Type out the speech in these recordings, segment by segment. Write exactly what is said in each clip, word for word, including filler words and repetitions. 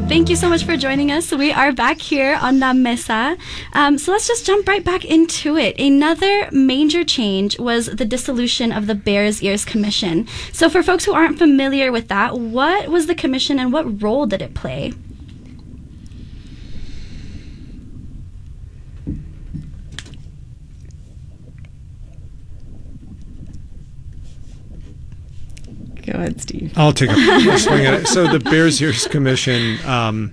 Thank you so much for joining us. We are back here on La Mesa. Um, so let's just jump right back into it. Another major change was the dissolution of the Bears Ears Commission. So for folks who aren't familiar with that, what was the commission and what role did it play? Go ahead, Steve. I'll take a swing at it. So the Bears Ears Commission um,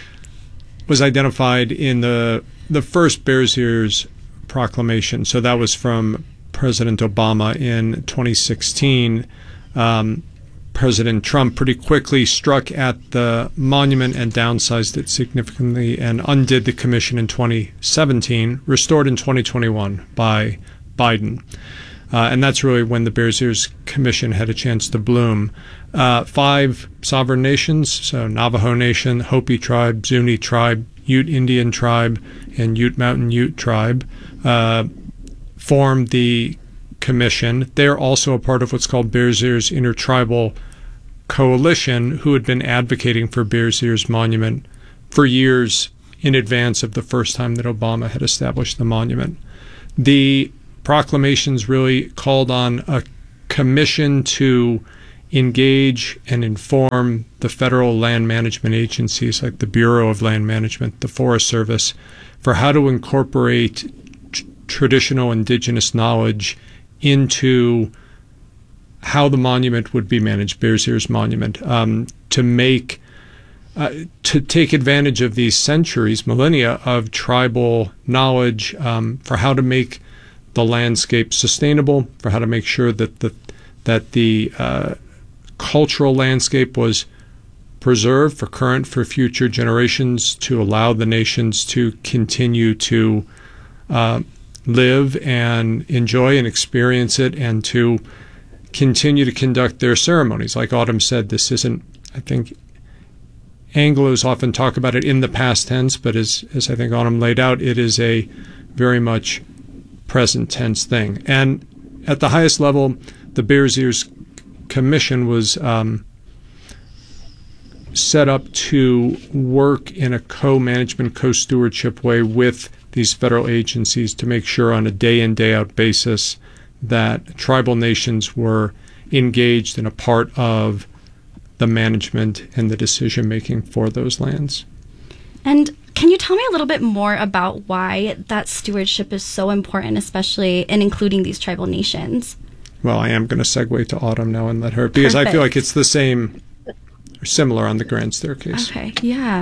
was identified in the the first Bears Ears proclamation. So that was from President Obama in twenty sixteen. Um, President Trump pretty quickly struck at the monument and downsized it significantly and undid the commission in twenty seventeen, restored in twenty twenty-one by Biden. Uh, and that's really when the Bears Ears Commission had a chance to bloom. Uh, five sovereign nations, so Navajo Nation, Hopi Tribe, Zuni Tribe, Ute Indian Tribe, and Ute Mountain Ute Tribe, uh, formed the commission. They're also a part of what's called Bears Ears Intertribal Coalition, who had been advocating for Bears Ears Monument for years in advance of the first time that Obama had established the monument. The proclamations really called on a commission to engage and inform the federal land management agencies like the Bureau of Land Management, the Forest Service, for how to incorporate t- traditional indigenous knowledge into how the monument would be managed, Bears Ears Monument, um, to make uh, to take advantage of these centuries, millennia of tribal knowledge um, for how to make the landscape sustainable, for how to make sure that the that the uh, cultural landscape was preserved for current, for future generations, to allow the nations to continue to uh, live and enjoy and experience it, and to continue to conduct their ceremonies. Like Autumn said, this isn't, I think, Anglos often talk about it in the past tense, but as as I think Autumn laid out, it is a very much present tense thing. And at the highest level, the Bears Ears Commission was um, set up to work in a co-management, co-stewardship way with these federal agencies to make sure on a day-in, day-out basis that tribal nations were engaged in a part of the management and the decision-making for those lands. And can you tell me a little bit more about why that stewardship is so important, especially in including these tribal nations? Well, I am going to segue to Autumn now and let her, because Perfect. I feel like it's the same or similar on the Grand Staircase. Okay, yeah.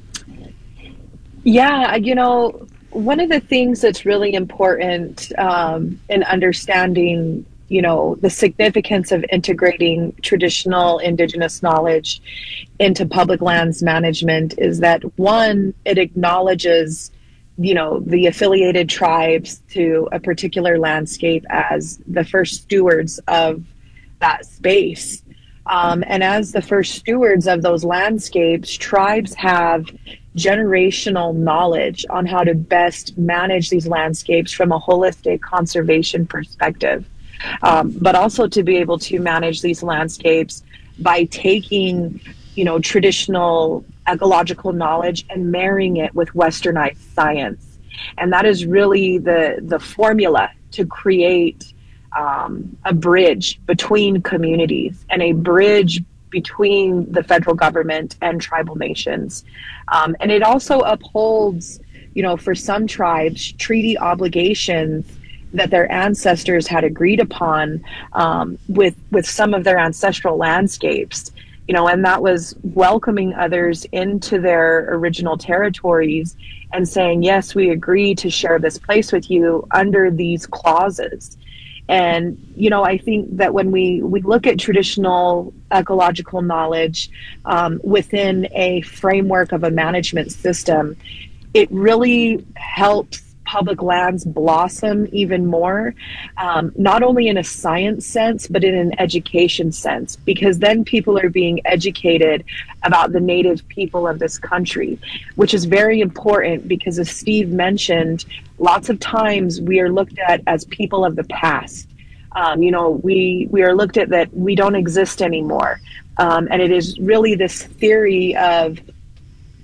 Yeah, you know, one of the things that's really important um, in understanding, you know, the significance of integrating traditional indigenous knowledge into public lands management is that, one, it acknowledges, you know, the affiliated tribes to a particular landscape as the first stewards of that space. Um, and as the first stewards of those landscapes, tribes have generational knowledge on how to best manage these landscapes from a holistic conservation perspective. Um, but also to be able to manage these landscapes by taking, you know, traditional ecological knowledge and marrying it with westernized science. And that is really the, the formula to create um, a bridge between communities and a bridge between the federal government and tribal nations. Um, and it also upholds, you know, for some tribes, treaty obligations that their ancestors had agreed upon um, with with some of their ancestral landscapes, you know, and that was welcoming others into their original territories and saying, yes, we agree to share this place with you under these clauses. And, you know, I think that when we, we look at traditional ecological knowledge um, within a framework of a management system, it really helps public lands blossom even more, um, not only in a science sense, but in an education sense, because then people are being educated about the native people of this country, which is very important because, as Steve mentioned, lots of times we are looked at as people of the past. Um, you know, we, we are looked at that we don't exist anymore. Um, and it is really this theory of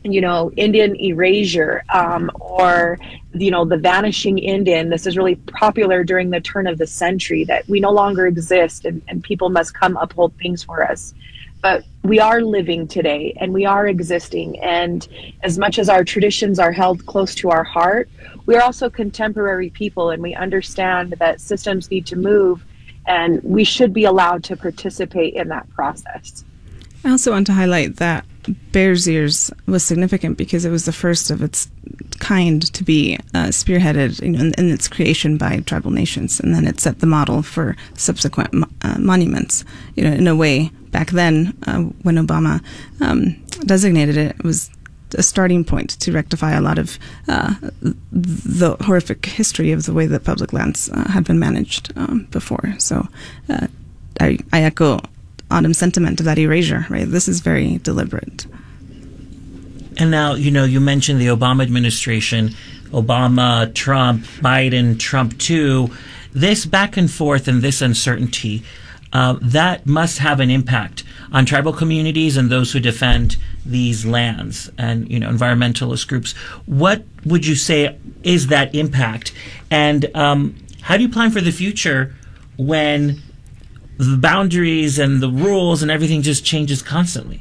you know, Indian erasure, um, or, you know, the vanishing Indian. This is really popular during the turn of the century, that we no longer exist, and, and people must come uphold things for us. But we are living today, and we are existing. And as much as our traditions are held close to our heart, we are also contemporary people, and we understand that systems need to move, and we should be allowed to participate in that process. I also want to highlight that Bears Ears was significant because it was the first of its kind to be uh, spearheaded, you know, in, in its creation by tribal nations, and then it set the model for subsequent mo- uh, monuments. You know, in a way, back then, uh, when Obama um, designated it, it was a starting point to rectify a lot of uh, the horrific history of the way that public lands uh, had been managed um, before. So, uh, I, I echo Autumn's sentiment of that erasure, right? This is very deliberate. And now, you know, you mentioned the Obama administration, Obama, Trump, Biden, Trump two. This back and forth and this uncertainty, uh, that must have an impact on tribal communities and those who defend these lands and, you know, environmentalist groups. What would you say is that impact? And um, how do you plan for the future when the boundaries and the rules and everything just changes constantly?